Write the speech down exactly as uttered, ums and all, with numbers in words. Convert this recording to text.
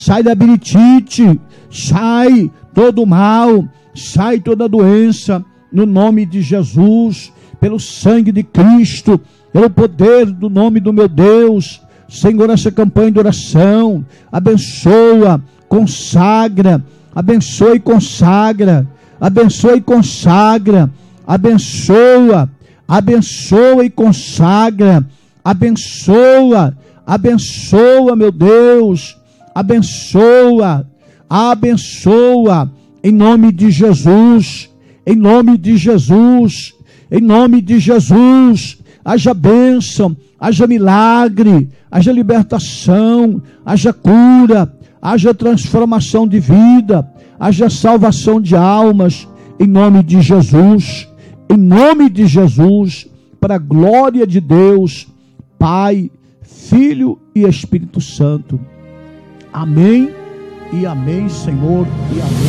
sai da labirintite, sai todo mal, sai toda doença, no nome de Jesus, pelo sangue de Cristo, pelo poder do nome do meu Deus. Senhor, essa campanha de oração, abençoa, consagra, abençoa e consagra, abençoa e consagra, abençoa, abençoa e consagra, abençoa, abençoa, meu Deus, abençoa, abençoa, em nome de Jesus, em nome de Jesus, em nome de Jesus, haja bênção, haja milagre, haja libertação, haja cura, haja transformação de vida, haja salvação de almas, em nome de Jesus, em nome de Jesus, para a glória de Deus, Pai, Filho e Espírito Santo. Amém e amém, Senhor, e amém.